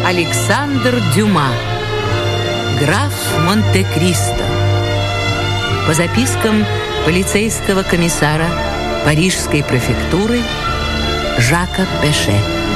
Александр Дюма. Граф Монте-Кристо. По запискам полицейского комиссара Парижской префектуры Жака Пеше.